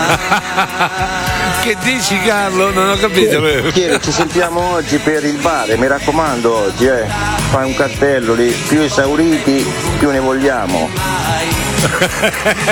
Che dici, Carlo? Non ho capito. Chiedi, ci sentiamo oggi per il bar, mi raccomando oggi, fai un cartello lì, più esauriti più ne vogliamo.